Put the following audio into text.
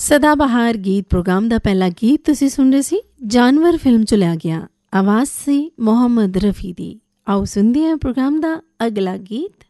ਸਦਾਬਹਾਰ ਗੀਤ ਪ੍ਰੋਗਰਾਮ ਦਾ ਪਹਿਲਾ ਗੀਤ ਤੁਸੀਂ ਸੁਣ ਰਹੇ ਸੀ ਜਾਨਵਰ ਫਿਲਮ 'ਚ ਲਿਆ ਗਿਆ। ਆਵਾਜ਼ ਸੀ ਮੁਹੰਮਦ ਰਫੀ ਦੀ। ਆਓ ਸੁਣਦੇ ਹਾਂ ਪ੍ਰੋਗਰਾਮ ਦਾ ਅਗਲਾ ਗੀਤ।